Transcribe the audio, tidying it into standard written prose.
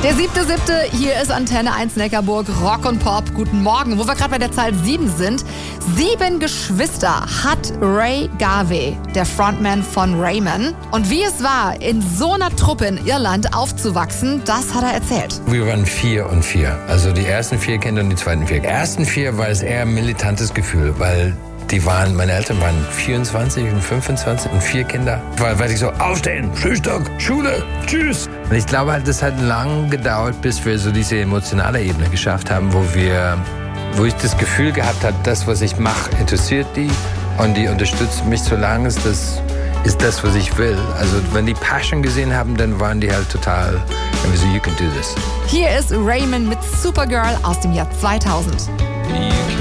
Der 7.7. Hier ist Antenne 1 Neckarburg, Rock und Pop. Guten Morgen, wo wir gerade bei der Zahl 7 sind. 7 Geschwister hat Ray Garvey, der Frontman von Raymond. Und wie es war, in so einer Truppe in Irland aufzuwachsen, das hat er erzählt. Wir waren 4 und 4. Also die ersten 4 Kinder und die zweiten 4. Die ersten 4 war es eher ein militantes Gefühl, weil meine Eltern waren 24 und 25 und 4 Kinder. Weil ich so, aufstehen, Frühstück, Schule, tschüss. Und ich glaube halt, das hat lang gedauert, bis wir so diese emotionale Ebene geschafft haben, wo ich das Gefühl gehabt habe, das, was ich mache, interessiert die und die unterstützt mich, solange es das ist das, was ich will. Also wenn die Passion gesehen haben, dann waren die halt total, so, you can do this. Hier ist Raymond mit Supergirl aus dem Jahr 2000.